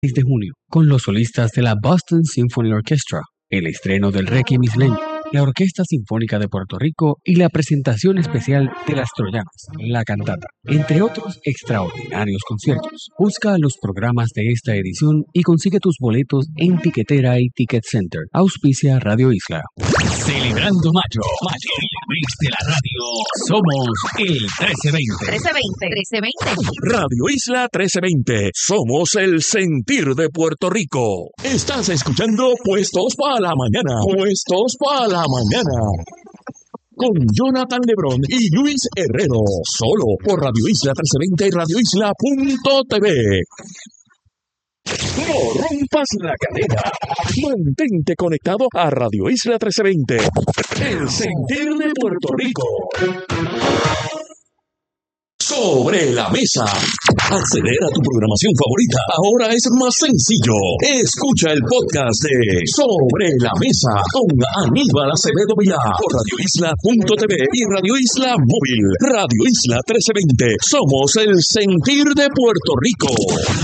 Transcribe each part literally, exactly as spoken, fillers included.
de junio, con los solistas de la Boston Symphony Orchestra, el estreno del Requiem isleño, la Orquesta Sinfónica de Puerto Rico y la presentación especial de Las Troyanas, la cantata, entre otros extraordinarios conciertos. Busca los programas de esta edición y consigue tus boletos en Tiquetera y Ticket Center. Auspicia Radio Isla. Celebrando Mayo, Mayo, el mes de la radio. Somos el trece veinte. trece veinte. trece veinte. Radio Isla trece veinte. Somos el sentir de Puerto Rico. Estás escuchando Puestos para la Mañana. Puestos para la Mañana. Con Jonathan Lebrón y Luis Herrero. Solo por Radio Isla trece veinte y radio isla punto t v. No rompas la cadena. Mantente conectado a Radio Isla trece veinte. El sentir de Puerto Rico. Sobre la mesa. Acceder a tu programación favorita ahora es más sencillo. Escucha el podcast de Sobre la Mesa con Aníbal Acevedo Vilá por radio isla punto t v y Radio Isla Móvil. Radio Isla trece veinte. Somos el sentir de Puerto Rico.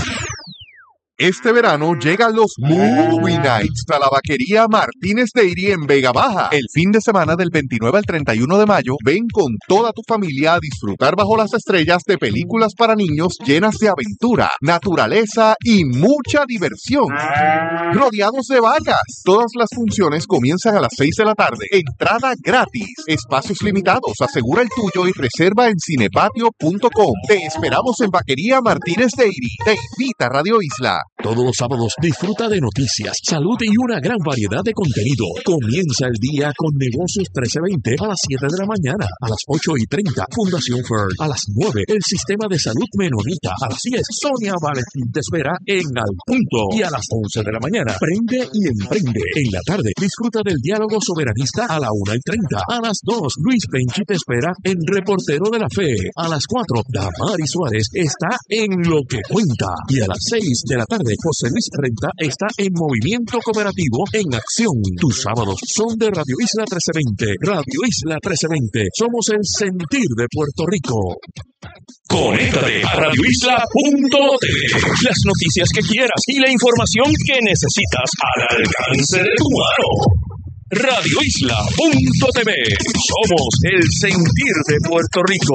Este verano llegan los Movie Nights a la vaquería Martínez Dairy en Vega Baja. El fin de semana del veintinueve al treinta y uno de mayo, ven con toda tu familia a disfrutar bajo las estrellas de películas para niños llenas de aventura, naturaleza y mucha diversión. Rodeados de vacas. Todas las funciones comienzan a las seis de la tarde. Entrada gratis. Espacios limitados. Asegura el tuyo y reserva en cinepatio punto com. Te esperamos en Vaquería Martínez Dairy. Te invita Radio Isla. Todos los sábados disfruta de noticias, salud y una gran variedad de contenido. Comienza el día con Negocios trece veinte a las siete de la mañana. A las ocho y treinta, Fundación Fern. A las nueve, el Sistema de Salud Menonita. A las diez, Sonia Valentín te espera en Al Punto. Y a las once de la mañana, Prende y Emprende. En la tarde, disfruta del diálogo soberanista a la una y treinta. A las dos, Luis Penchi te espera en Reportero de la Fe. A las cuatro, Damari Suárez está en Lo que Cuenta. Y a las seis de la tarde, José Luis Renta está en Movimiento Cooperativo en Acción. Tus sábados son de Radio Isla trece veinte. Radio Isla trece veinte. Somos el sentir de Puerto Rico. Conéctate a radio isla punto t v. Las noticias que quieras y la información que necesitas al alcance de tu mano. radio isla punto t v. Somos el sentir de Puerto Rico.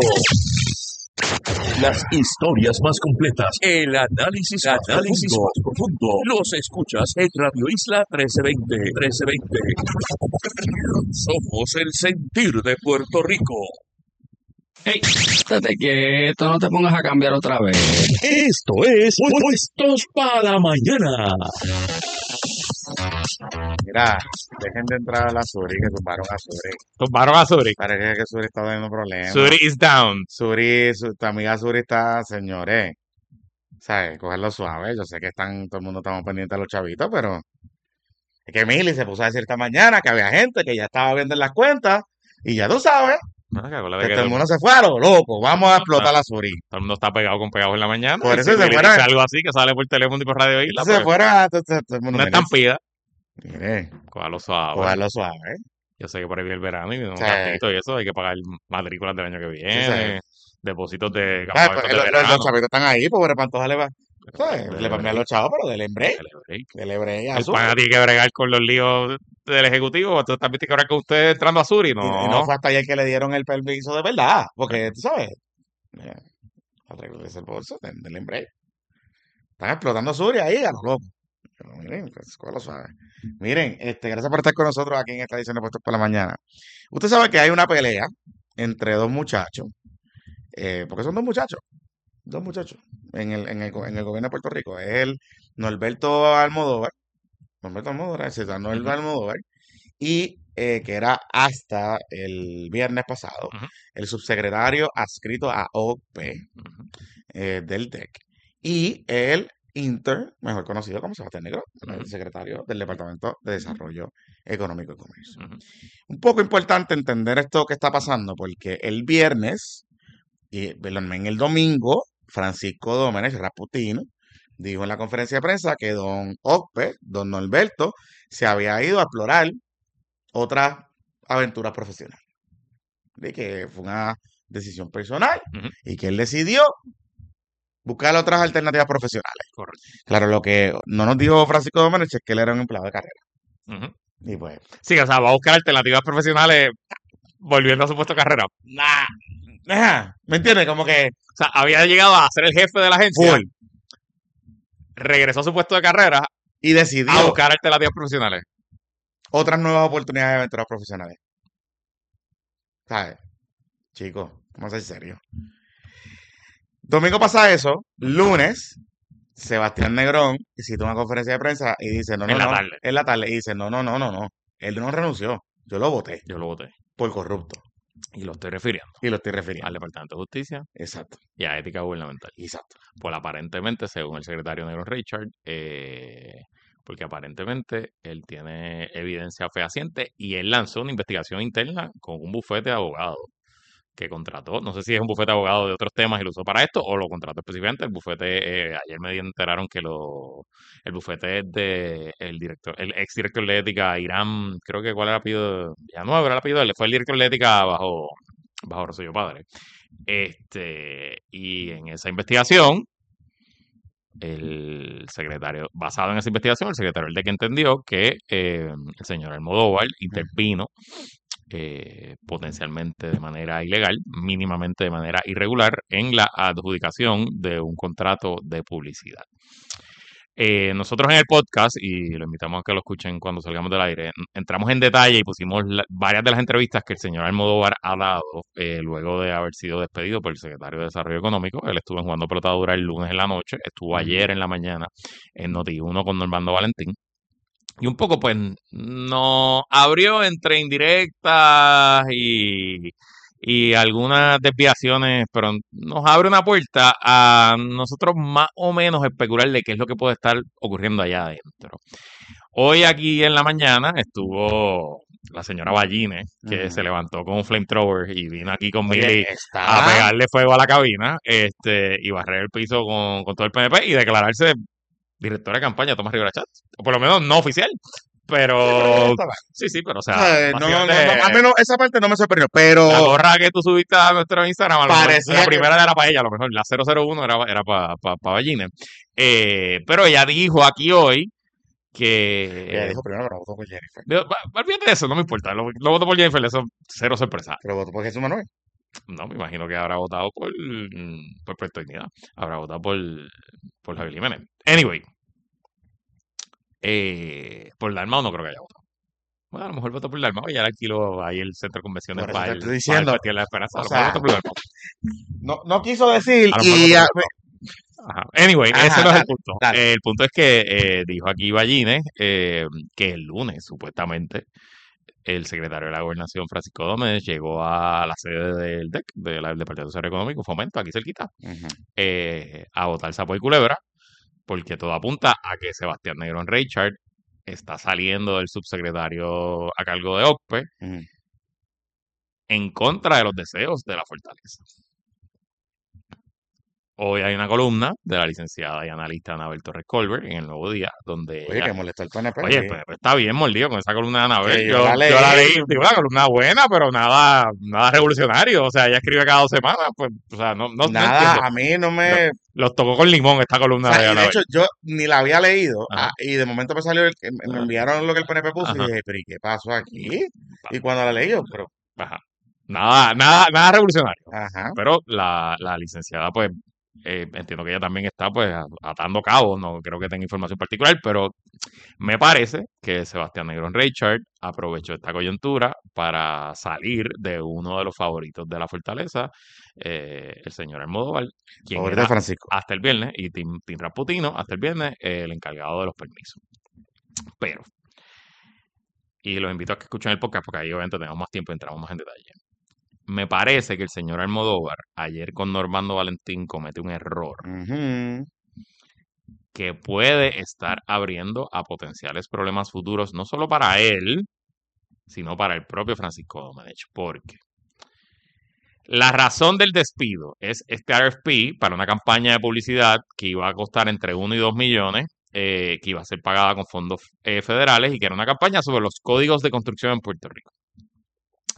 Las historias más completas, el análisis, análisis más profundo, los escuchas en Radio Isla trece veinte. trece veinte. Somos el sentir de Puerto Rico. Hey, estate quieto, no te pongas a cambiar otra vez. Esto es Puestos para la Mañana. Mira, dejen de entrar a la Suri, que tumbaron a Suri. Tumbaron a Suri. Parece que Suri está teniendo problemas. Suri is down. Suri, su, tu amiga Suri está, señores, ¿sabes? Cogerlo suave. Yo sé que están, todo el mundo estamos pendientes de los chavitos, pero es que Mili se puso a decir esta mañana que había gente que ya estaba viendo en las cuentas y ya tú sabes. No, que, que que todo el mundo se fue a lo loco. Vamos a explotar no, la Suri. Todo el mundo está pegado con pegados en la mañana. Por eso si se fueron. algo así que sale por teléfono y por radio Isla. Se pues, fueron. Todo, todo, todo el mundo, una estampida. Mire, Cójalo suave. cójalo suave. Yo sé que por ahí viene el verano y viene un Sí. ratito y eso. Hay que pagar matrículas del año que viene. Sí, Depósitos de Ah, campamentos pues, de los, verano. los chavitos están ahí, pobre Pantoja le va. ¿Sabes? Dele Le van a break. los chavos, pero del break. Dele break. Del break a El Suri. pana tiene que bregar con los líos del Ejecutivo. Tú también tienes que bregar con usted entrando a Suri. Y, No. y no fue hasta ayer que le dieron el permiso de verdad. Porque, tú sabes, mira, arreglarse el bolso, del del break. Están explotando Suri ahí a lo loco. Pero miren, pues, lo sabe. Miren, este, gracias por estar con nosotros aquí en esta edición de Puestos por la Mañana. Usted sabe que hay una pelea entre dos muchachos, eh, porque son dos muchachos, dos muchachos en el, en el, go- en el gobierno de Puerto Rico. Es el Norberto Almodóvar, Norberto Almodóvar, sí, está Norberto Ujú. Almodóvar, y eh, que era hasta el viernes pasado Ujú. el subsecretario adscrito a O P Ujú. eh, del D E C. Y el Inter, mejor conocido como Sebastián Negro, el Ujú. secretario del Departamento de Desarrollo Económico y Comercio. Ujú. Un poco importante entender esto que está pasando, porque el viernes, y perdón, en el domingo, Francisco Domenech Raputino dijo en la conferencia de prensa que don Ocpe, don Norberto, se había ido a explorar otras aventuras profesionales. De que fue una decisión personal Ujú. y que él decidió buscar otras alternativas profesionales. Correcto. Claro, lo que no nos dijo Francisco Domenech es que él era un empleado de carrera. Ujú. Y pues, Sí, o sea, va a buscar alternativas profesionales volviendo a su puesto de carrera. nah, ajá, ¿me entiendes? Como que O sea, había llegado a ser el jefe de la agencia, full. regresó a su puesto de carrera Y a decidió buscar alternativas profesionales. otras nuevas oportunidades de aventuras profesionales. ¿Sabes? Chicos, vamos a ser serios. Domingo pasa eso. Lunes, Sebastián Negrón cita una conferencia de prensa y dice, no, no, En la no. tarde. En la tarde. Y dice, no, no, no, no, no. Él no renunció. Yo lo voté Yo lo voté. por corrupto. Y lo estoy refiriendo Y lo estoy refiriendo. al Departamento de Justicia Exacto. y a Ética Gubernamental. Exacto. Pues aparentemente, según el secretario Negro Richard, eh, porque aparentemente él tiene evidencia fehaciente y él lanzó una investigación interna con un bufete de abogados que contrató, no sé si es un bufete de abogados de otros temas y lo usó para esto o lo contrató específicamente. El bufete, eh, ayer me enteraron que lo, el bufete es de el director, el ex director de ética, Irán, creo que cuál era el apellido, ya no era el apellido, de él, fue el director de ética bajo, bajo Rosselló Padre. Este, y en esa investigación, el secretario, basado en esa investigación, el secretario el de que entendió que eh, el señor Almodóvar intervino eh, potencialmente de manera ilegal, mínimamente de manera irregular, en la adjudicación de un contrato de publicidad. Eh, nosotros en el podcast, y lo invitamos a que lo escuchen cuando salgamos del aire, entramos en detalle y pusimos la, varias de las entrevistas que el señor Almodóvar ha dado eh, luego de haber sido despedido por el secretario de Desarrollo Económico. Él estuvo en Jugando Pelota Dura el lunes en la noche, estuvo ayer en la mañana en Noti uno con Normando Valentín. Y un poco, pues, nos abrió entre indirectas y, y algunas desviaciones, pero nos abre una puerta a nosotros más o menos especular de qué es lo que puede estar ocurriendo allá adentro. Hoy aquí en la mañana estuvo la señora Ballines, que Ujú. se levantó con un flamethrower y vino aquí con Oye, Mili está- a pegarle fuego a la cabina este y barrer el piso con, con todo el P N P y declararse directora de campaña de Tomás Rivera Chats. O por lo menos no oficial. Pero. Sí, sí, pero o sea. Eh, no, no, no, básicamente, no, a menos esa parte no me sorprendió, pero la gorra que tú subiste a nuestro Instagram, a lo mejor, Parecía la que- primera era para ella, a lo mejor. La cero cero uno era, era para pa, pa Ballines. Eh, pero ella dijo aquí hoy que. ella dijo primero, pero votó por Jennifer. de- va- Olvídate de eso, no me importa. Lo, lo voto por Jennifer, eso cero sorpresa. Pero votó por Jesús Manuel. No, me imagino que habrá votado por, por Puerto Dignidad. Habrá votado por, por Javier Jiménez. Anyway. Eh, por Dalmau no creo que haya votado. Bueno, a lo mejor votó por Dalmau y ya le alquiló ahí el centro de convenciones Por eso para te el, estoy para el diciendo. Festival de la Esperanza. A O lo mejor sea, votó por Dalmau. No, no quiso decir A lo mejor y votó a- por Dalmau. Ajá. Anyway, Ajá, ese no es el dale, punto. dale. Eh, el punto es que eh, dijo aquí Ballines eh, que el lunes, supuestamente, el secretario de la Gobernación, Francisco Domínguez, llegó a la sede del D E C, del Departamento de Desarrollo Económico, Fomento, aquí cerquita, Ujú. eh, a votar sapo y culebra, porque todo apunta a que Sebastián Negrón Richard está saliendo del subsecretario a cargo de O C P E Ujú. en contra de los deseos de la fortaleza. Hoy hay una columna de la licenciada y analista Anabel Torres Colbert en El Nuevo Día, donde Oye, ella- que molestó el P N P. Oye, sí. pero está bien mordido con esa columna de Anabel. Que Yo, yo la yo la leí. leí, digo, una columna buena, pero nada, nada revolucionario. O sea, ella escribe cada dos semanas, pues, o sea, no, no, no Nada, entiendo. a mí no me... Los tocó con limón esta columna O sea, de y de Anabel. hecho, yo ni la había leído Ajá. ah, y de momento me salió, el, que- me Ajá. enviaron lo que el P N P puso Ajá. y dije, pero ¿y qué pasó aquí? Y cuando la leí yo, pero, Ajá. Nada, nada, nada revolucionario. ajá, Pero la, la licenciada, pues, eh, entiendo que ella también está, pues, a- atando cabos, no creo que tenga información particular, pero me parece que Sebastián Negrón Richard aprovechó esta coyuntura para salir de uno de los favoritos de la fortaleza, eh, el señor Almodóvar, quien favorito era de Francisco. hasta el viernes, y Tim, Tim Rasputino, hasta el viernes, eh, el encargado de los permisos. Pero, y los invito a que escuchen el podcast porque ahí obviamente tenemos más tiempo y entramos más en detalle. Me parece que el señor Almodóvar, ayer con Normando Valentín, comete un error Ujú. que puede estar abriendo a potenciales problemas futuros, no solo para él, sino para el propio Francisco Domenech. Porque la razón del despido es este R F P para una campaña de publicidad que iba a costar entre uno y dos millones, eh, que iba a ser pagada con fondos eh, federales y que era una campaña sobre los códigos de construcción en Puerto Rico.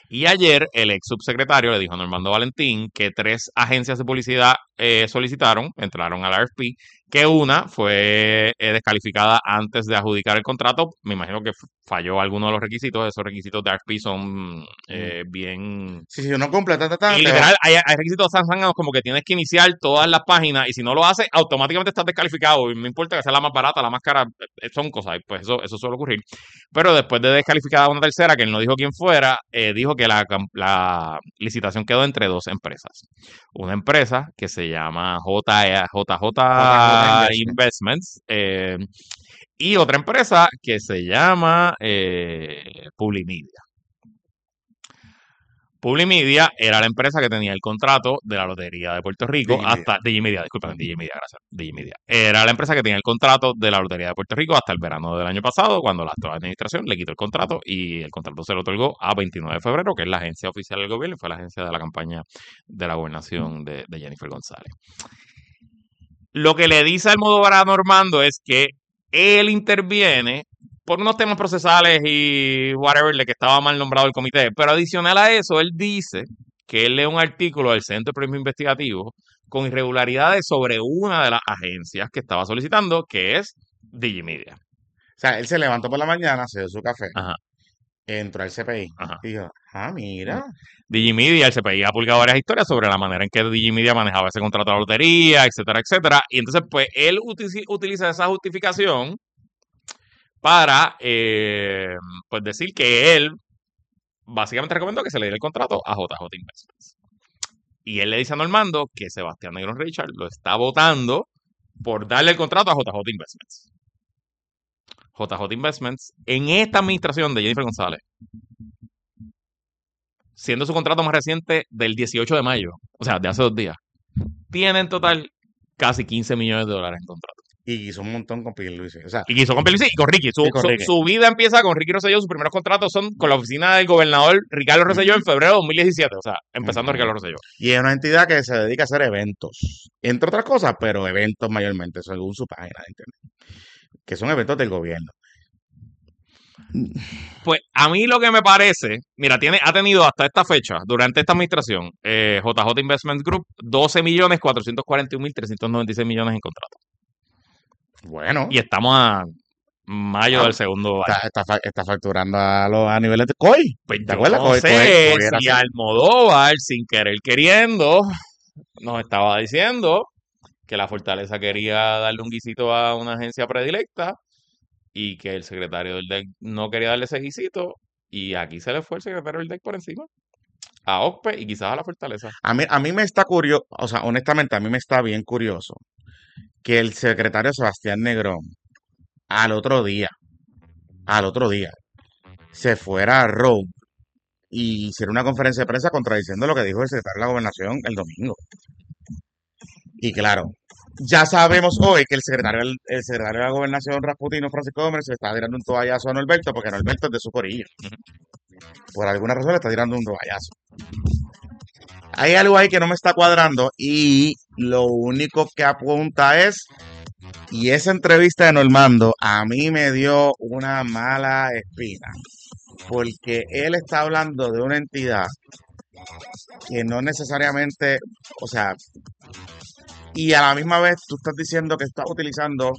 Y ayer el ex subsecretario le dijo a Normando Valentín que tres agencias de publicidad eh, solicitaron, entraron al R F P, que una fue eh, descalificada antes de adjudicar el contrato. Me imagino que falló alguno de los requisitos. Esos requisitos de R F P son eh, bien... Sí, si uno cumple, ta, ta, ta, Y te literal, va. hay, hay requisitos tan sangrados como que tienes que iniciar todas las páginas y si no lo haces, automáticamente estás descalificado. Y no importa que sea la más barata, la más cara, eh, son cosas. y Pues eso, eso suele ocurrir. Pero después de descalificada una tercera, que él no dijo quién fuera, eh, dijo que la, cam- la licitación quedó entre dos empresas. Una empresa que se llama J J J Investments. Investments eh, y otra empresa que se llama eh, Publimedia. Publimedia era la empresa que tenía el contrato de la Lotería de Puerto Rico Digimedia. hasta Digimedia, disculpen, Digimedia, gracias, Digimedia. Era la empresa que tenía el contrato de la Lotería de Puerto Rico hasta el verano del año pasado, cuando la actual administración le quitó el contrato y el contrato se lo otorgó a veintinueve de febrero, que es la agencia oficial del gobierno y fue la agencia de la campaña de la gobernación de, de Jennifer González. Lo que le dice Almodóvar a Normando es que él interviene por unos temas procesales y whatever, de que estaba mal nombrado el comité. Pero adicional a eso, él dice que él lee un artículo del Centro de Periodismo Investigativo con irregularidades sobre una de las agencias que estaba solicitando, que es Digimedia. O sea, él se levantó por la mañana, se dio su café, Ajá, entró al C P I ajá. y dijo, ah, mira. Digimedia, el C P I ha publicado varias historias sobre la manera en que Digimedia manejaba ese contrato de la lotería, etcétera, etcétera. Y entonces, pues, él uti- utiliza esa justificación para, eh, pues, decir que él básicamente recomendó que se le diera el contrato a J J Investments. Y él le dice a Normando que Sebastián Negrón Richard lo está votando por darle el contrato a J J Investments. J J Investments, en esta administración de Jennifer González, siendo su contrato más reciente del dieciocho de mayo, o sea, de hace dos días, tiene en total casi quince millones de dólares en contrato. Y hizo un montón con Pierluisi. O sea, Y quiso con Pierluisi y con Ricky. Su, Y con su- Ricky. su vida empieza con Ricky Rosselló. Sus primeros contratos son con la oficina del gobernador Ricardo Rosselló en febrero de dos mil diecisiete. O sea, empezando Ujú. Ricardo Rosselló. y es una entidad que se dedica a hacer eventos, entre otras cosas, pero eventos mayormente, según su página de internet, que son eventos del gobierno. Pues a mí lo que me parece, mira, tiene, ha tenido hasta esta fecha, durante esta administración, eh, J J Investment Group, doce millones cuatrocientos cuarenta y un mil trescientos noventa y seis millones en contrato. Bueno, Y estamos a mayo Ah, del segundo año. está, está, fa- está facturando a, los, a niveles de C O I. Pues ¿Te yo acuerdas? no C O I- sé C O I- C O I era si así. Almodóvar, sin querer queriendo, nos estaba diciendo que la Fortaleza quería darle un guisito a una agencia predilecta y que el secretario del D E C no quería darle ese guisito y aquí se le fue el secretario del D E C por encima a O C P E y quizás a la Fortaleza. A mí, a mí me está curioso, o sea, honestamente, a mí me está bien curioso que el secretario Sebastián Negrón al otro día, al otro día, se fuera a Rogue y hiciera una conferencia de prensa contradiciendo lo que dijo el secretario de la Gobernación el domingo. Y claro, ya sabemos hoy que el secretario, del- el secretario de la Gobernación, Rasputino Francisco Gómez, se está tirando un toallazo a Norberto porque Norberto es de su corillo. Por alguna razón le está tirando un toallazo. Hay algo ahí que no me está cuadrando y lo único que apunta es, y esa entrevista de Normando a mí me dio una mala espina, porque él está hablando de una entidad que no necesariamente, o sea, y a la misma vez tú estás diciendo que estás utilizando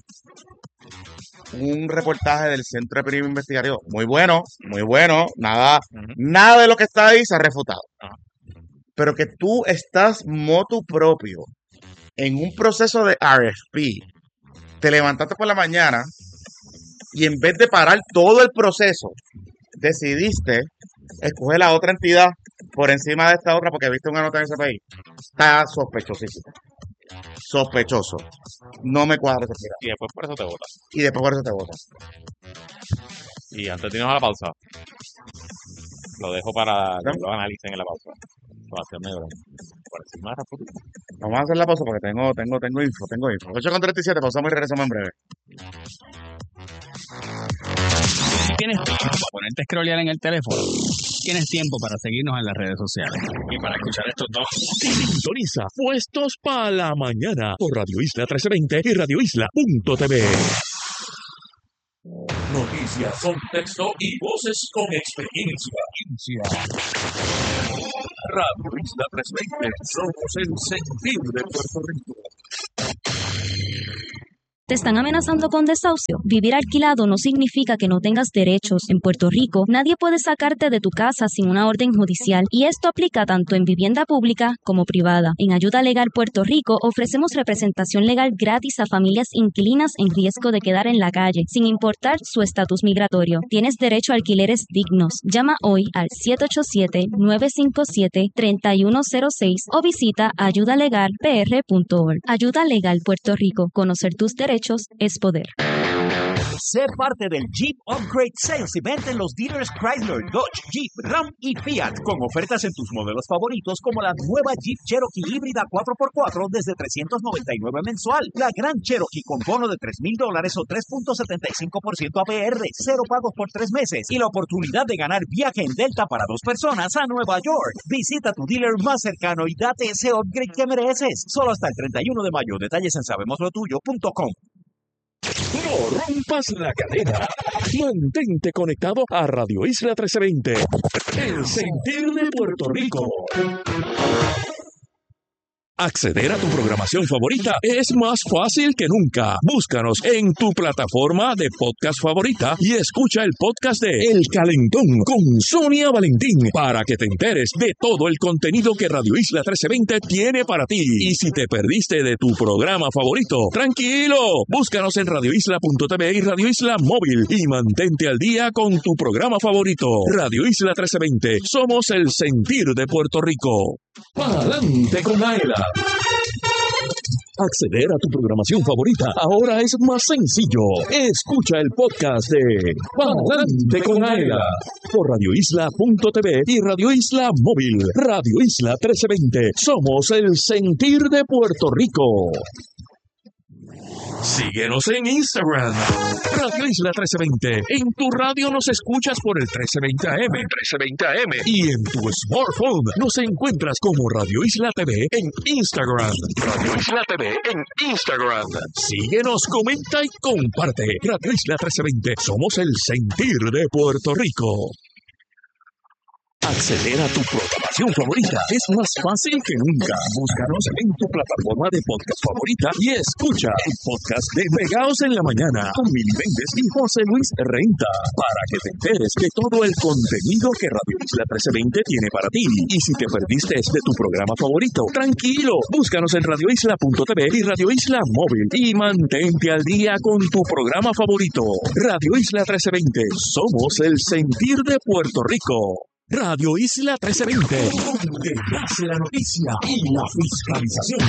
un reportaje del Centro de Periodismo Investigativo, muy bueno, muy bueno, nada, Ujú. nada de lo que está ahí se ha refutado. Ajá. Pero que tú estás motu propio en un proceso de R F P, te levantaste por la mañana y en vez de parar todo el proceso, decidiste escoger la otra entidad por encima de esta otra porque viste una nota en ese país. Está sospechosísimo. Sospechoso. No me cuadra esa tira. Y después por eso te votas. Y después por eso te votas. Y antes de irnos a la pausa, lo dejo para que lo analicen en la pausa. Sebastián Negrón. Por encima de Rasputino. Vamos a hacer la pausa porque tengo, tengo, tengo info, tengo info. ocho con treinta y siete, pausamos y regresamos en breve. ¿Tienes tiempo para ponerte a scrollear en el teléfono? Tienes tiempo para seguirnos en las redes sociales. Y para escuchar estos dos. Sintoniza Puestos para la Mañana por Radio Isla trece veinte y radio isla punto t v. Noticias, contexto y voces con experiencia. competencia. Radio Isla trescientos veinte, somos el sentir de Puerto Rico. ¿Te están amenazando con desahucio? Vivir alquilado no significa que no tengas derechos. En Puerto Rico, nadie puede sacarte de tu casa sin una orden judicial, y esto aplica tanto en vivienda pública como privada. En Ayuda Legal Puerto Rico ofrecemos representación legal gratis a familias inquilinas en riesgo de quedar en la calle, sin importar su estatus migratorio. Tienes derecho a alquileres dignos. Llama hoy al siete ocho siete, nueve cinco siete, tres uno cero seis o visita ayuda legal p r punto org. Ayuda Legal Puerto Rico. Conocer tus derechos es poder. Sé parte del Jeep Upgrade Sales Event en los dealers Chrysler, Dodge, Jeep, Ram y Fiat, con ofertas en tus modelos favoritos como la nueva Jeep Cherokee híbrida cuatro por cuatro desde trescientos noventa y nueve mensual, la Gran Cherokee con bono de tres mil dólares o tres punto setenta y cinco por ciento A P R, cero pagos por tres meses y la oportunidad de ganar viaje en Delta para dos personas a Nueva York. Visita tu dealer más cercano y date ese upgrade que mereces. Solo hasta el treinta y uno de mayo. Detalles en sabemos lo tuyo punto com. No rompas la cadena. Mantente conectado a Radio Isla trescientos veinte. El sentir de Puerto Rico. Acceder a tu programación favorita es más fácil que nunca. Búscanos en tu plataforma de podcast favorita y escucha el podcast de El Calentón con Sonia Valentín para que te enteres de todo el contenido que Radio Isla trescientos veinte tiene para ti. Y si te perdiste de tu programa favorito, tranquilo, búscanos en radio isla punto t v y Radio Isla Móvil y mantente al día con tu programa favorito. Radio Isla trescientos veinte, somos el sentir de Puerto Rico. ¡Pa'lante con Aela! Acceder a tu programación favorita ahora es más sencillo. Escucha el podcast de Pa'lante con Aela por radio isla punto t v y Radio Isla Móvil. Radio Isla trescientos veinte. Somos el sentir de Puerto Rico. Síguenos en Instagram, Radio Isla trescientos veinte. En tu radio nos escuchas por el trece veinte A M, trece veinte A M. Y en tu smartphone nos encuentras como Radio Isla T V en Instagram. Radio Isla T V en Instagram. Síguenos, comenta y comparte. Radio Isla trescientos veinte. Somos el sentir de Puerto Rico. Acceder a tu programación favorita es más fácil que nunca. Búscanos en tu plataforma de podcast favorita y escucha el podcast de Pegaos en la Mañana con Mili Méndez y José Luis Renta para que te enteres de todo el contenido que Radio Isla trescientos veinte tiene para ti. Y si te perdiste de tu programa favorito, tranquilo, búscanos en radio isla punto t v y Radio Isla Móvil y mantente al día con tu programa favorito. Radio Isla trescientos veinte, somos el sentir de Puerto Rico. Radio Isla trescientos veinte, donde nace la noticia y la fiscalización.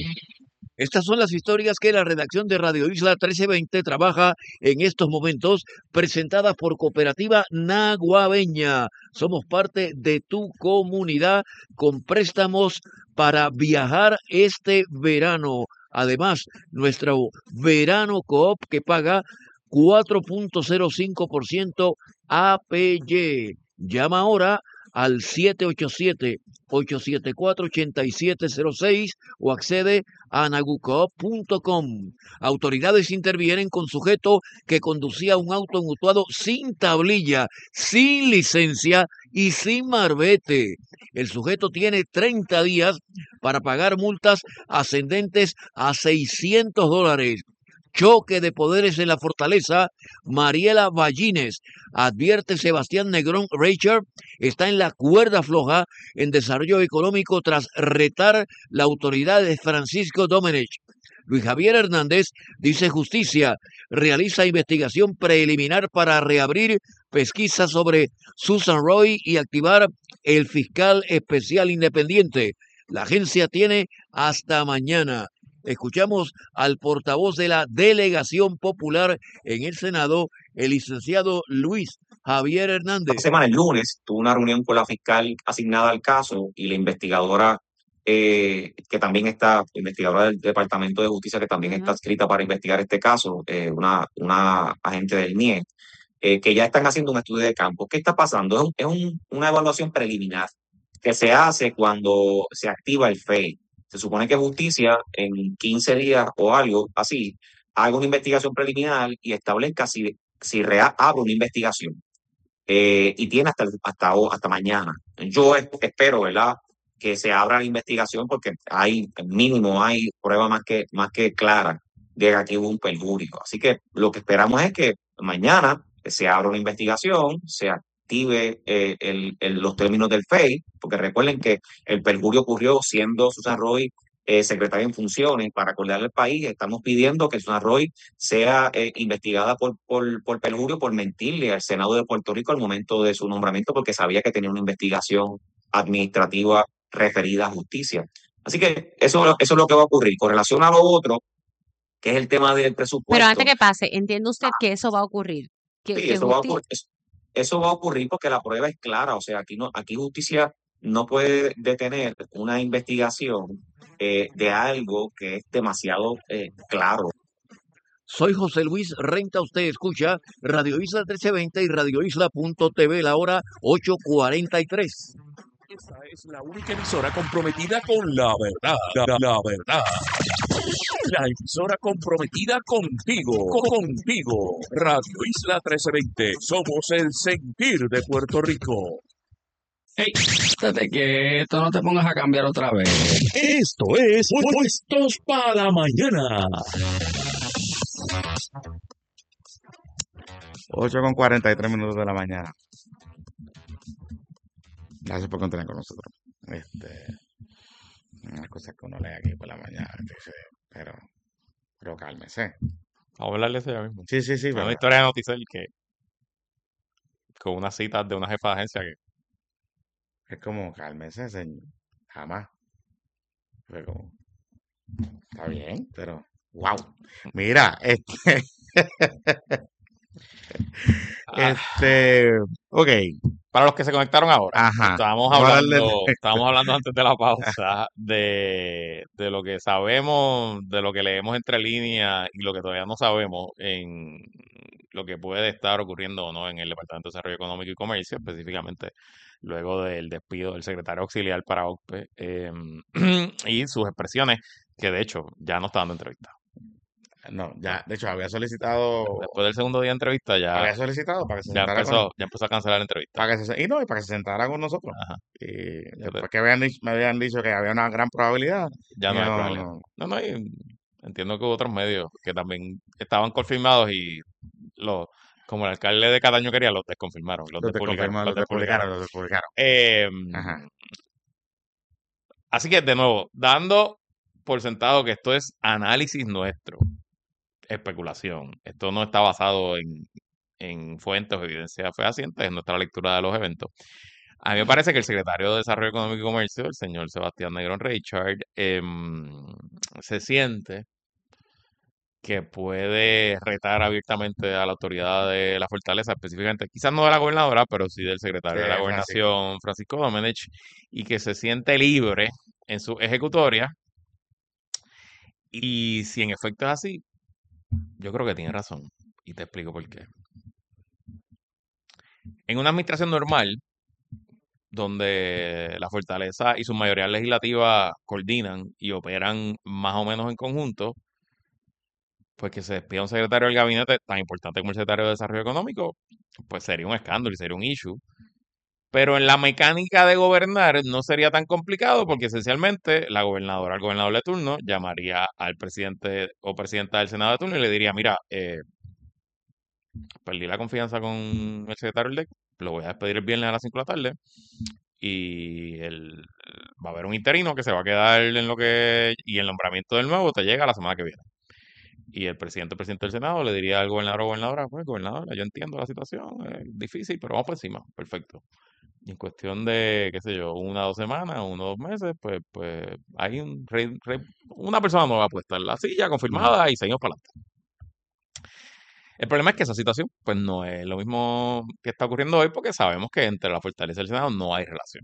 Estas son las historias que la redacción de Radio Isla trescientos veinte trabaja en estos momentos, presentadas por Cooperativa Naguabeña. Somos parte de tu comunidad con préstamos para viajar este verano. Además, nuestro Verano Coop que paga cuatro punto cero cinco por ciento A P Y. Llama ahora al siete ocho siete, ocho siete cuatro, ocho siete cero seis o accede a nagucoop punto com. Autoridades intervienen con sujeto que conducía un auto mutuado sin tablilla, sin licencia y sin marbete. El sujeto tiene treinta días para pagar multas ascendentes a seiscientos dólares. Choque de poderes en la Fortaleza. Mariela Ballines, advierte Sebastián Negrón Reicher, está en la cuerda floja en desarrollo económico tras retar la autoridad de Francisco Domenech. Luis Javier Hernández dice justicia, realiza investigación preliminar para reabrir pesquisa sobre Susan Roy y activar el fiscal especial independiente. La agencia tiene hasta mañana. Escuchamos al portavoz de la Delegación Popular en el Senado, el licenciado Luis Javier Hernández. Esta semana, el lunes, tuve una reunión con la fiscal asignada al caso y la investigadora, eh, que también está, investigadora del Departamento de Justicia, que también uh-huh. está adscrita para investigar este caso, eh, una, una agente del N I E, eh, que ya están haciendo un estudio de campo. ¿Qué está pasando? Es, un, es un, una evaluación preliminar que se hace cuando se activa el F E I. Se supone que justicia en quince días o algo así haga una investigación preliminar y establezca si, si real, abre una investigación. eh, y tiene hasta, el- hasta, ho- hasta mañana. Yo es- espero, ¿verdad?, que se abra la investigación porque hay, mínimo, hay prueba más que, más que clara de que aquí hubo un perjurio. Así que lo que esperamos es que mañana se abra una investigación, se active eh, el- el- los términos del F E I, porque recuerden que el perjurio ocurrió siendo Susan Roy eh, secretaria en funciones. Para acordarle al país, estamos pidiendo que Susan Roy sea eh, investigada por, por, por perjurio, por mentirle al Senado de Puerto Rico al momento de su nombramiento, porque sabía que tenía una investigación administrativa referida a justicia. Así que eso, eso es lo que va a ocurrir. Con relación a lo otro, que es el tema del Pero presupuesto, antes que pase, ¿entiende usted que eso va a ocurrir? Que, sí, que eso va a justi- ocurrir, eso, eso va a ocurrir porque la prueba es clara. O sea, aquí no, aquí justicia no puede detener una investigación eh, de algo que es demasiado eh, claro. Soy José Luis Renta, usted escucha Radio Isla trece veinte y Radio Isla punto T V, la hora ocho cuarenta y tres. Esta es la única emisora comprometida con la verdad. La, la- la verdad. La emisora comprometida contigo. Contigo. Radio Isla trece veinte. Somos el sentir de Puerto Rico. Ey, estate quieto, no te pongas a cambiar otra vez. Esto es Puestos para la Mañana. ocho con cuarenta y tres minutos de la mañana. Gracias por continuar con nosotros. Este, unas cosas que uno lee aquí por la mañana, dice, pero, pero cálmese. Vamos a hablarle de eso ya mismo. Sí, sí, sí. Hay una pero- historia de Noticel que con unas citas de una jefa de agencia que Es como, cálmese, señor. Jamás. Fue como, está bien, pero, wow. Mira, este, Ah. este, ok. Para los que se conectaron ahora, Ajá. estábamos Vamos a darle- hablando, estábamos hablando antes de la pausa de, de lo que sabemos, de lo que leemos entre líneas y lo que todavía no sabemos en lo que puede estar ocurriendo o no en el Departamento de Desarrollo Económico y Comercio, específicamente luego del despido del secretario auxiliar para O C P E eh, y sus expresiones, que de hecho ya no está dando entrevista. No, ya, de hecho, había solicitado, Después del segundo día de entrevista ya, había solicitado para que se ya sentara empezó, con, ya empezó a cancelar la entrevista. para que se, y no, y para que se sentara con nosotros. Ajá. Y te- después que habían dicho- me habían dicho que había una gran probabilidad, Ya no hay no, problema. no. No, no, y entiendo que hubo otros medios que también estaban confirmados y los, como el alcalde de Cataño quería, los desconfirmaron, los Los despublicaron, desconfirmaron, los los despublicaron, despublicaron. los despublicaron. Eh, Ajá. así que, de nuevo, dando por sentado que esto es análisis nuestro, especulación, esto no está basado en, en fuentes o evidencias fehacientes, es nuestra lectura de los eventos. A mí me parece que el secretario de Desarrollo Económico y Comercio, el señor Sebastián Negrón Richard, em, se siente que puede retar abiertamente a la autoridad de la fortaleza, específicamente, quizás no de la gobernadora, pero sí del secretario de la Sí, gobernación, Francisco Domenech, y que se siente libre en su ejecutoria. Y si en efecto es así, yo creo que tiene razón. Y te explico por qué. En una administración normal, donde la fortaleza y su mayoría legislativa coordinan y operan más o menos en conjunto, pues que se despida un secretario del gabinete tan importante como el secretario de Desarrollo Económico, pues sería un escándalo y sería un issue. Pero en la mecánica de gobernar no sería tan complicado porque esencialmente la gobernadora, el gobernador de turno, llamaría al presidente o presidenta del Senado de turno y le diría, mira, eh, perdí la confianza con el secretario del D E C, lo voy a despedir el viernes a las cinco de la tarde y el, va a haber un interino que se va a quedar en lo que... y el nombramiento del nuevo te llega la semana que viene. Y el presidente o presidente del Senado le diría al gobernador o gobernadora, pues gobernadora, yo entiendo la situación, es difícil, pero vamos por encima, perfecto. Y en cuestión de, qué sé yo, una o dos semanas, uno o dos meses, pues, pues hay un rey- rey- una persona nueva puesta en la silla, confirmada, y seguimos para adelante. El problema es que esa situación, pues no es lo mismo que está ocurriendo hoy, porque sabemos que entre la fortaleza y el Senado no hay relación.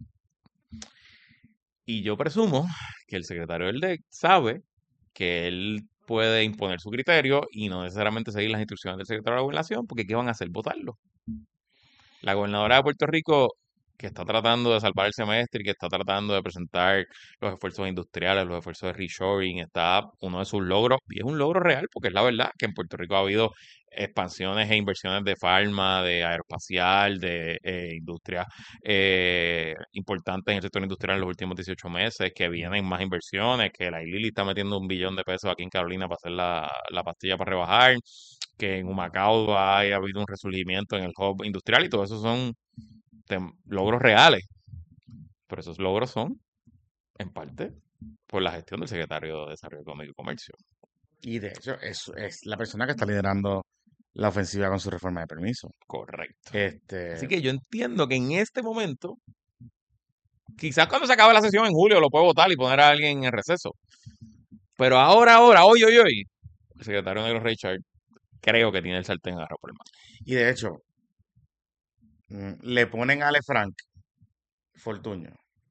Y yo presumo que el secretario del D E C sabe que él puede imponer su criterio y no necesariamente seguir las instrucciones del secretario de la gobernación, porque ¿qué van a hacer? Votarlo. La gobernadora de Puerto Rico que está tratando de salvar el semestre y que está tratando de presentar los esfuerzos industriales, los esfuerzos de reshoring, está uno de sus logros, y es un logro real, porque es la verdad que en Puerto Rico ha habido expansiones e inversiones de farma, de aeroespacial, de eh, industrias eh, importantes en el sector industrial en los últimos dieciocho meses, que vienen más inversiones, que la Lili está metiendo un billón de pesos aquí en Carolina para hacer la, la pastilla para rebajar, que en Humacao ha habido un resurgimiento en el hub industrial, y todo eso son de logros reales, pero esos logros son en parte por la gestión del secretario de Desarrollo Económico y Comercio. Y de hecho, es, es la persona que está liderando la ofensiva con su reforma de permiso. Correcto. Este, Así que yo entiendo que en este momento, quizás cuando se acabe la sesión en julio lo puede votar y poner a alguien en receso, pero ahora, ahora, hoy, hoy, hoy, el secretario Negro Richard creo que tiene el sartén agarrado por el mango. Y de hecho, mm, le ponen a Ale Frank Fortuño,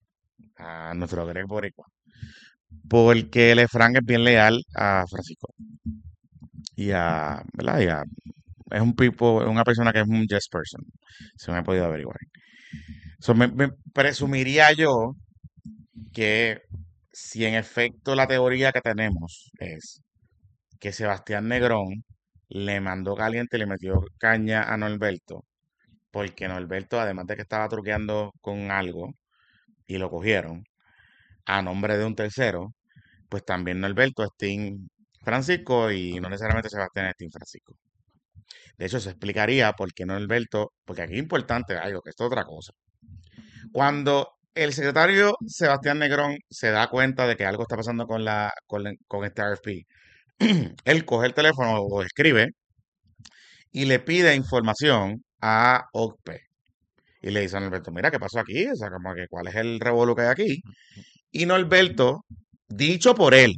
a nuestro Greg Boricua, porque Ale Frank es bien leal a Francisco. Y a, ¿verdad? Y a, es un tipo, es una persona que es un yes person, se me ha podido averiguar. So, me, me presumiría yo que si en efecto la teoría que tenemos es que Sebastián Negrón le mandó caliente y le metió caña a Norberto, porque Norberto, además de que estaba truqueando con algo y lo cogieron a nombre de un tercero, pues también Norberto es Team Francisco y no necesariamente Sebastián es Team Francisco. De hecho, se explicaría por qué Norberto, porque aquí es importante algo, que esto es otra cosa. Cuando el secretario Sebastián Negrón se da cuenta de que algo está pasando con, la, con, la- con este R F P, él coge el teléfono o escribe y le pide información a O C P E. Y le dice a Norberto, mira, ¿qué pasó aquí? O sea, como que cuál es el revolú que hay aquí. Y Norberto, dicho por él,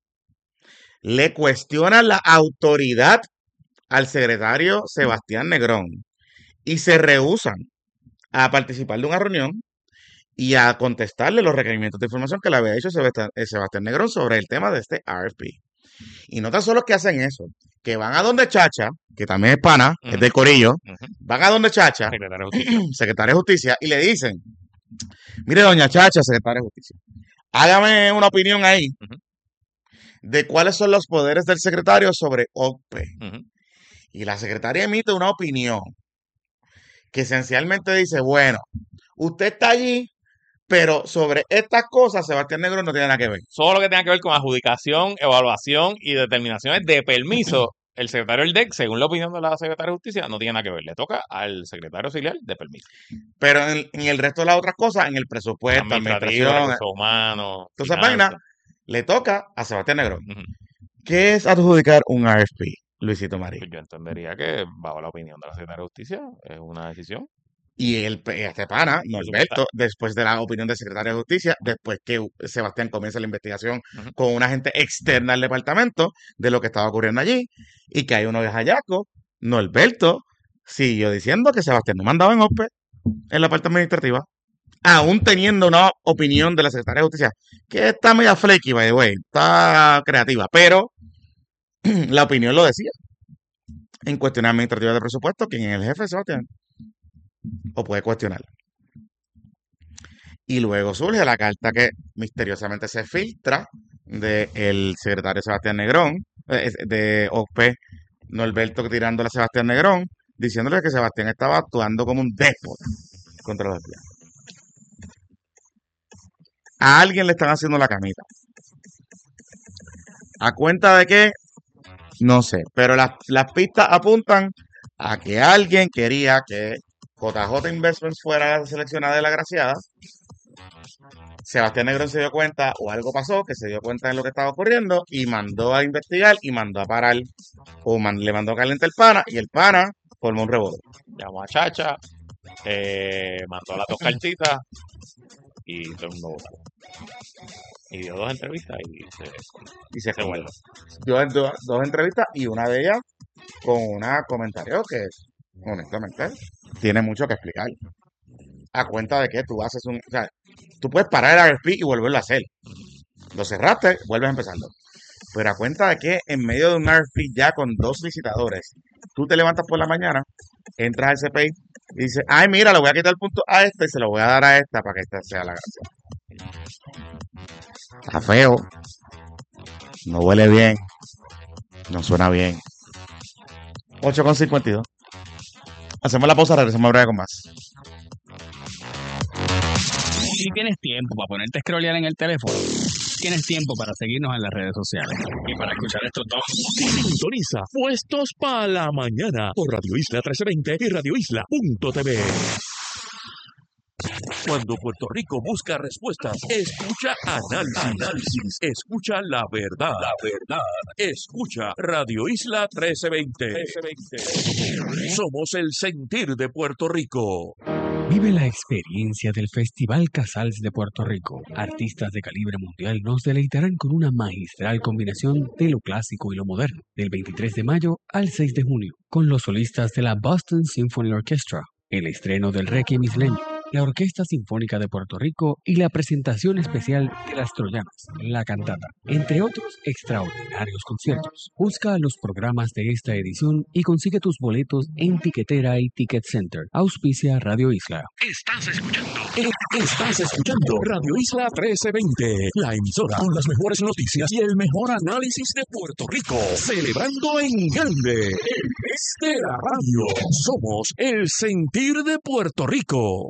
le cuestiona la autoridad al secretario Sebastián Negrón y se rehúsan a participar de una reunión y a contestarle los requerimientos de información que le había hecho Sebastián, eh, Sebastián Negrón sobre el tema de este R F P. Y no tan solo que hacen eso, que van a donde Chacha, que también es pana, es Ujú, del Corillo, ujú. van a donde Chacha, Secretario de Justicia. secretaria de Justicia, y le dicen, mire, doña Chacha, secretaria de Justicia, hágame una opinión ahí Ujú, de cuáles son los poderes del secretario sobre O C P E. ujú. Y la secretaria emite una opinión que esencialmente dice, bueno, usted está allí, pero sobre estas cosas Sebastián Negrón no tiene nada que ver. Todo lo que tenga que ver con adjudicación, evaluación y determinaciones de permiso, el secretario del D E C, según la opinión de la secretaria de Justicia, no tiene nada que ver. Le toca al secretario auxiliar de permiso. Pero en, en el resto de las otras cosas, en el presupuesto, Administrativo, administración, recursos humanos, todas esas vainas, finanzas. le toca a Sebastián Negrón. Ujú. ¿Qué es adjudicar un R F P, Luisito Marín? Pues yo entendería que, bajo la opinión de la secretaria de Justicia, es una decisión. Y el, este pana, Norberto, después de la opinión del secretario de Justicia, después que Sebastián comienza la investigación Ujú. con una gente externa al departamento de lo que estaba ocurriendo allí, y que hay uno de hallazgos, Norberto siguió diciendo que Sebastián no mandaba en O P E en la parte administrativa, aún teniendo una opinión de la secretaria de Justicia, que está media flaky, by the way, está creativa, pero la opinión lo decía. En cuestiones administrativas de presupuesto, ¿quién es el jefe, Sebastián? O puede cuestionarla. Y luego surge la carta que misteriosamente se filtra del secretario Sebastián Negrón, eh, de O P E, Norberto tirándole a Sebastián Negrón, diciéndole que Sebastián estaba actuando como un déspota contra los empleados. A alguien le están haciendo la camita. ¿A cuenta de qué? No sé, pero las, las pistas apuntan a que alguien quería que J J Investments fuera seleccionada de la graciada. Sebastián Negrón se dio cuenta, o algo pasó, que se dio cuenta de lo que estaba ocurriendo y mandó a investigar y mandó a parar, o man- le mandó caliente el pana, y el pana formó un revuelo. Llamó a Chacha, eh, mandó las dos cartitas y todo el mundo votó. Y dio dos entrevistas y se, Y se se fue. vuelve. Dio do- dos entrevistas y una de ellas con un comentario que, honestamente, tiene mucho que explicar. A cuenta de que tú haces un... O sea, tú puedes parar el R F P y volverlo a hacer. Lo cerraste, vuelves a empezarlo. Pero a cuenta de que en medio de un R F P ya con dos licitadores, tú te levantas por la mañana, entras al C P I Y dice, ay, mira, le voy a quitar el punto a esta y se lo voy a dar a esta para que esta sea la gracia. Está feo. No huele bien. No suena bien. ocho con cincuenta y dos. Hacemos la pausa, regresamos a breve con más. Si tienes tiempo para ponerte a scrollear en el teléfono, tienes tiempo para seguirnos en las redes sociales y para escuchar estos dos. Sintoniza Puestos para la Mañana por Radio Isla trece veinte y radio isla punto t v. Cuando Puerto Rico busca respuestas, escucha análisis, análisis, escucha la verdad, la verdad, escucha Radio Isla trece veinte. Somos el sentir de Puerto Rico. Vive la experiencia del Festival Casals de Puerto Rico. Artistas de calibre mundial nos deleitarán con una magistral combinación de lo clásico y lo moderno, del veintitrés de mayo al seis de junio, con los solistas de la Boston Symphony Orchestra, el estreno del Requiem isleño, la Orquesta Sinfónica de Puerto Rico y la presentación especial de Las Troyanas, la cantata, entre otros extraordinarios conciertos. Busca los programas de esta edición y consigue tus boletos en Tiquetera y Ticket Center. Auspicia Radio Isla. Estás escuchando. Estás escuchando Radio Isla trece veinte, la emisora con las mejores noticias y el mejor análisis de Puerto Rico. Celebrando en grande el mes de la radio. Somos el sentir de Puerto Rico.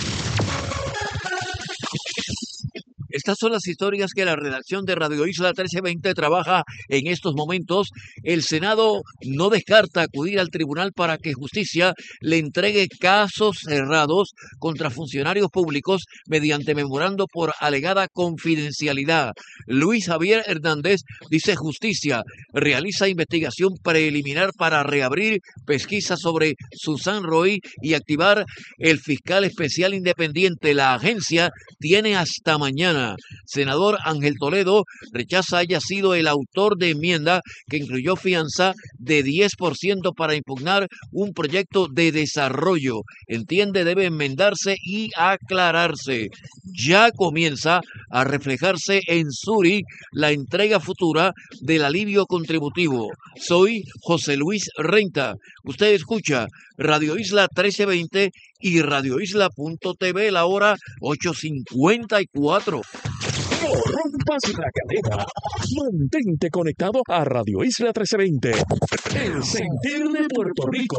Estas son las historias que la redacción de Radio Isla trece veinte trabaja en estos momentos. El Senado no descarta acudir al tribunal para que justicia le entregue casos cerrados contra funcionarios públicos mediante memorando por alegada confidencialidad. Luis Javier Hernández dice justicia realiza investigación preliminar para reabrir pesquisa sobre Susan Roy y activar el fiscal especial independiente. La agencia tiene hasta mañana. Senador Ángel Toledo rechaza haya sido el autor de enmienda que incluyó fianza de diez por ciento para impugnar un proyecto de desarrollo. Entiende debe enmendarse y aclararse. Ya comienza a reflejarse en Suri la entrega futura del alivio contributivo. Soy José Luis Renta. Usted escucha Radio Isla trece veinte y radio isla punto t v, la hora ocho cincuenta y cuatro. No rompas la cadena. Mantente conectado a Radio Isla trece veinte, el sentir de Puerto Rico.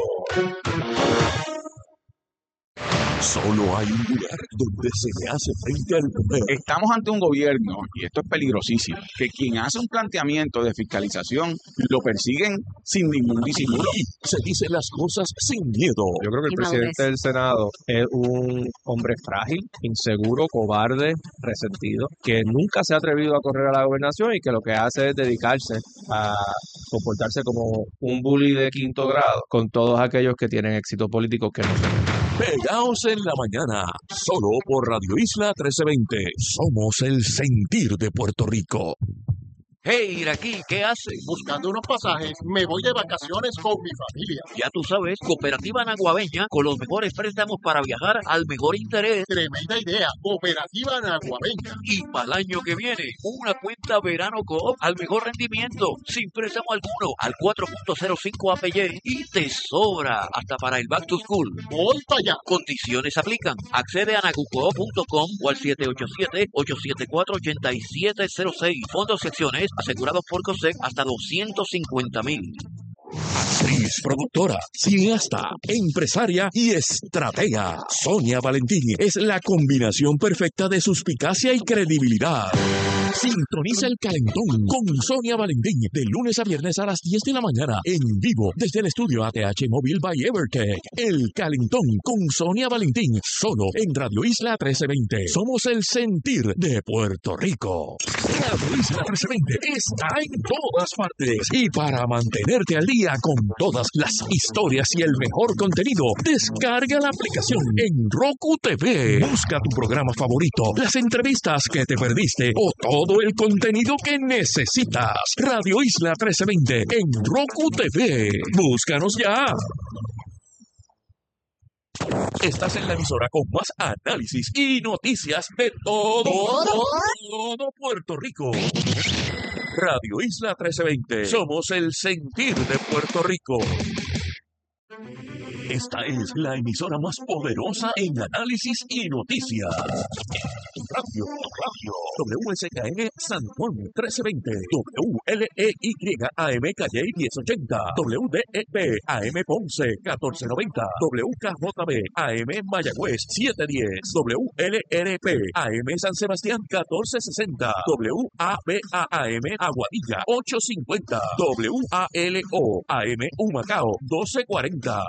Solo hay un lugar donde se le hace frente al poder. Estamos ante un gobierno, y esto es peligrosísimo, que quien hace un planteamiento de fiscalización lo persiguen sin ningún disimulo. Y se dicen las cosas sin miedo. Yo creo que el presidente del Senado es un hombre frágil, inseguro, cobarde, resentido, que nunca se ha atrevido a correr a la gobernación y que lo que hace es dedicarse a comportarse como un bully de quinto grado con todos aquellos que tienen éxito político que no tienen. Pegaos en la mañana, solo por Radio Isla trece veinte. Somos el sentir de Puerto Rico. Hey, Iraquí, ¿qué haces? Buscando unos pasajes, me voy de vacaciones con mi familia. Ya tú sabes, Cooperativa Naguabeña, con los mejores préstamos para viajar al mejor interés. Tremenda idea, Cooperativa Naguabeña. Y para el año que viene, una cuenta Verano Coop al mejor rendimiento, sin préstamo alguno, al cuatro punto cero cinco A P Y y te sobra hasta para el Back to School. Voy para allá. Condiciones aplican. Accede a nagucoop punto com o al siete ocho siete, ocho siete cuatro, ocho siete cero seis. Fondos secciones asegurados por COSEC hasta doscientos cincuenta mil. Actriz, productora, cineasta, empresaria y estratega. Sonia Valentín es la combinación perfecta de suspicacia y credibilidad. Sintoniza el Calentón con Sonia Valentín de lunes a viernes a las diez de la mañana en vivo desde el estudio A T H Móvil by Evertech. El Calentón con Sonia Valentín solo en Radio Isla trece veinte. Somos el sentir de Puerto Rico. Radio Isla trece veinte está en todas partes y para mantenerte al día con todas las historias y el mejor contenido, descarga la aplicación en Roku T V. Busca tu programa favorito, las entrevistas que te perdiste o todo el contenido que necesitas. Radio Isla trece veinte en Roku T V. Búscanos ya. Estás en la emisora con más análisis y noticias de todo, todo Puerto Rico. Radio Isla trece veinte. Somos el sentir de Puerto Rico. Esta es la emisora más poderosa en análisis y noticias. Radio, radio. W S K N San Juan trece veinte. W L E Y A M Calle diez ochenta. W D E P A M Ponce catorce noventa. W K J B A M Mayagüez siete diez. W L R P A M San Sebastián catorce sesenta. W A B A A M Aguadilla ocho cincuenta. W A L O A M Humacao doce cuarenta.